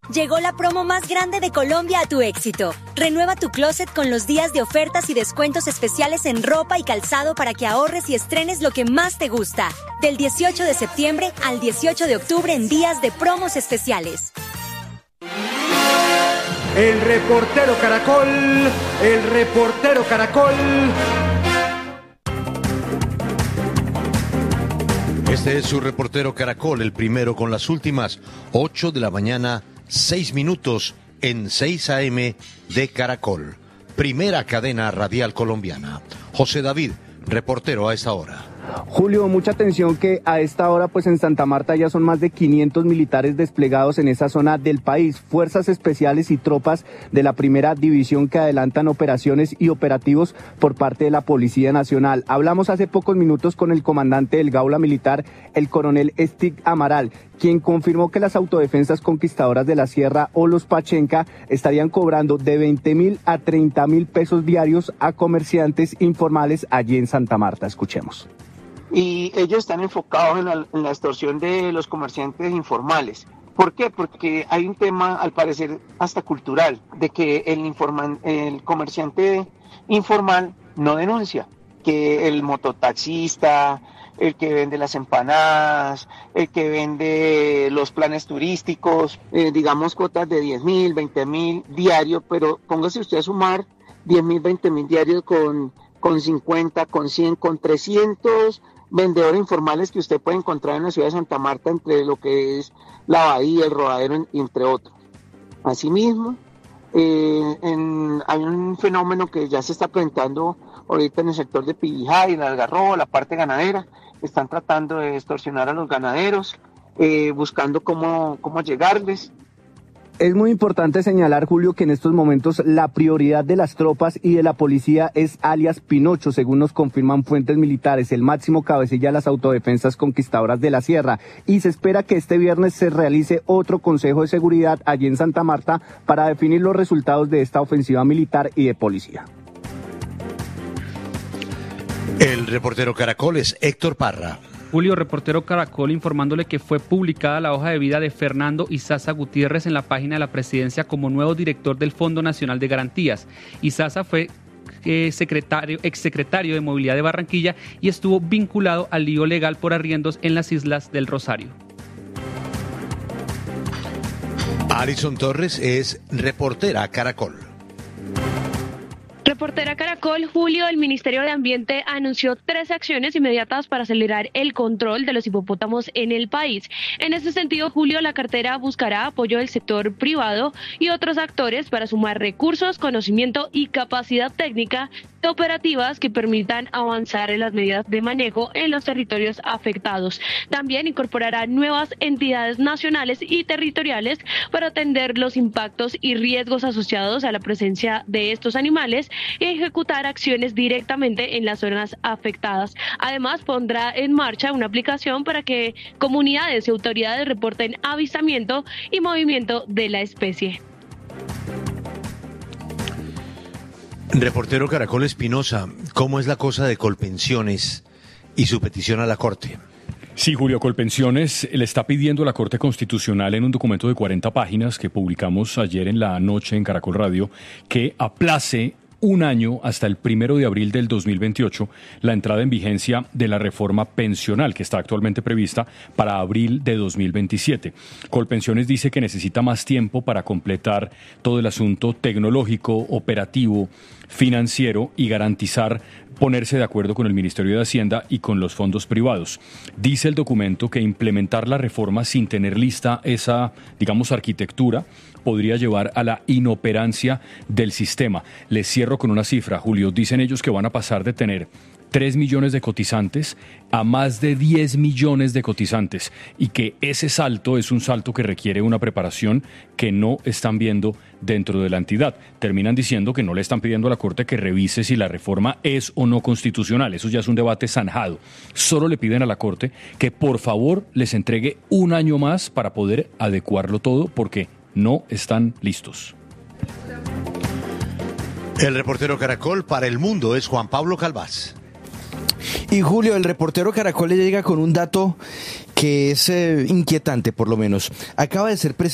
Llegó la promo más grande de Colombia a tu éxito. Renueva tu closet con los días de ofertas y descuentos especiales en ropa y calzado para que ahorres y estrenes lo que más te gusta. Del 18 de septiembre al 18 de octubre en días de promos especiales. El reportero Caracol. Este es su reportero Caracol, el primero con las últimas 8 de la mañana, 6 minutos en 6 a.m. de Caracol. Primera cadena radial colombiana. José David, reportero a esta hora. Julio, mucha atención que a esta hora pues en Santa Marta ya son más de 500 militares desplegados en esa zona del país, fuerzas especiales y tropas de la primera división que adelantan operaciones y operativos por parte de la Policía Nacional. Hablamos hace pocos minutos con el comandante del Gaula Militar, el coronel Stig Amaral, quien confirmó que las autodefensas conquistadoras de la Sierra o los Pachenca estarían cobrando de 20.000 a 30.000 pesos diarios a comerciantes informales allí en Santa Marta. Escuchemos. Y ellos están enfocados en la extorsión de los comerciantes informales. ¿Por qué? Porque hay un tema, al parecer, hasta cultural, de que el comerciante informal no denuncia, que el mototaxista, el que vende las empanadas, el que vende los planes turísticos, digamos cuotas de 10.000, 20.000 diarios, pero póngase usted a sumar 10.000, 20.000 diarios con 50, con 100, con 300 vendedores informales que usted puede encontrar en la ciudad de Santa Marta, entre lo que es la Bahía, el Rodadero, entre otros. Asimismo, hay un fenómeno que ya se está presentando ahorita en el sector de Pibijá y en Algarrobo, la parte ganadera. Están tratando de extorsionar a los ganaderos, buscando cómo llegarles. Es muy importante señalar, Julio, que en estos momentos la prioridad de las tropas y de la policía es alias Pinocho, según nos confirman fuentes militares, el máximo cabecilla de las autodefensas conquistadoras de la Sierra. Y se espera que este viernes se realice otro Consejo de Seguridad allí en Santa Marta para definir los resultados de esta ofensiva militar y de policía. El reportero Caracol es Héctor Parra. Julio, reportero Caracol, informándole que fue publicada la hoja de vida de Fernando Izaza Gutiérrez en la página de la presidencia como nuevo director del Fondo Nacional de Garantías. Izaza fue exsecretario de Movilidad de Barranquilla y estuvo vinculado al lío legal por arriendos en las Islas del Rosario. Alison Torres es reportera Caracol. Reportera Caracol, Julio, el Ministerio de Ambiente anunció 3 acciones inmediatas para acelerar el control de los hipopótamos en el país. En este sentido, Julio, la cartera buscará apoyo del sector privado y otros actores para sumar recursos, conocimiento y capacidad técnica operativas que permitan avanzar en las medidas de manejo en los territorios afectados. También incorporará nuevas entidades nacionales y territoriales para atender los impactos y riesgos asociados a la presencia de estos animales y ejecutar acciones directamente en las zonas afectadas. Además, pondrá en marcha una aplicación para que comunidades y autoridades reporten avistamiento y movimiento de la especie. Reportero Caracol Espinosa, ¿cómo es la cosa de Colpensiones y su petición a la Corte? Sí, Julio, Colpensiones le está pidiendo a la Corte Constitucional en un documento de 40 páginas que publicamos ayer en la noche en Caracol Radio que aplace un año hasta el 1 de abril del 2028 la entrada en vigencia de la reforma pensional que está actualmente prevista para abril de 2027. Colpensiones dice que necesita más tiempo para completar todo el asunto tecnológico, operativo, financiero y garantizar ponerse de acuerdo con el Ministerio de Hacienda y con los fondos privados. Dice el documento que implementar la reforma sin tener lista esa, digamos, arquitectura podría llevar a la inoperancia del sistema. Les cierro con una cifra, Julio. Dicen ellos que van a pasar de tener 3 millones de cotizantes a más de 10 millones de cotizantes y que ese salto es un salto que requiere una preparación que no están viendo dentro de la entidad. Terminan diciendo que no le están pidiendo a la Corte que revise si la reforma es o no constitucional. Eso ya es un debate zanjado. Solo le piden a la Corte que por favor les entregue un año más para poder adecuarlo todo porque no están listos. El reportero Caracol para el mundo es Juan Pablo Calvás. Y Julio, el reportero Caracol le llega con un dato que es inquietante, por lo menos. Acaba de ser